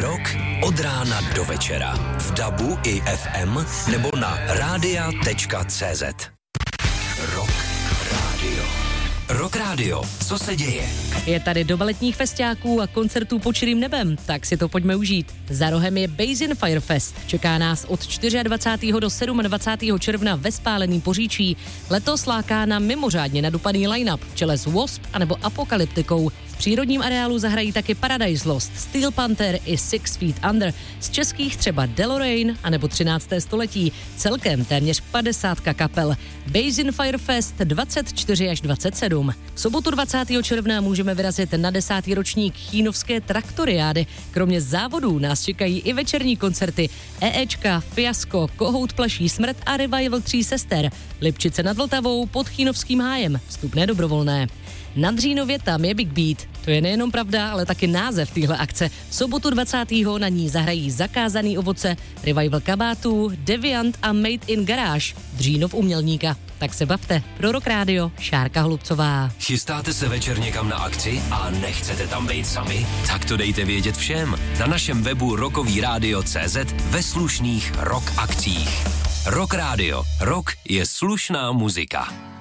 Rock od rána do večera. V DABu i FM nebo na radia.cz. Rock Radio. Rock Radio. Co se děje? Je tady doba letních festiáků a koncertů pod širým nebem, tak si to pojďme užít. Za rohem je Basin Fire Fest. Čeká nás od 24. do 27. června ve Spáleném Poříčí. Letos láká na mimořádně nadupaný line-up v čele s Wasp anebo Apokalyptikou. V přírodním areálu zahrají taky Paradise Lost, Steel Panther i Six Feet Under. Z českých třeba Deloraine anebo 13. století. Celkem téměř 50 kapel. Basin Fire Fest 24 až 27. V sobotu 20. června můžeme vyrazit na 10. ročník Chínovské traktoriády. Kromě závodů nás čekají i večerní koncerty EEčka, Fiasko, Kohout plaší smrt a Revival 3 sester. Lipčice nad Vltavou pod Chínovským hájem. Vstupné dobrovolné. Na Dřínově tam je Big Beat. To je nejenom pravda, ale taky název téhle akce. V sobotu 20. na ní zahrají Zakázaný ovoce, Revival kabátů, Deviant a Made in Garage. Dřínov umělníka. Tak se bavte. Pro Rock Radio, Šárka Hlubcová. Chystáte se večer někam na akci a nechcete tam být sami? Tak to dejte vědět všem. Na našem webu rockovyradio.cz ve slušných rock akcích. Rock Radio. Rock je slušná muzika.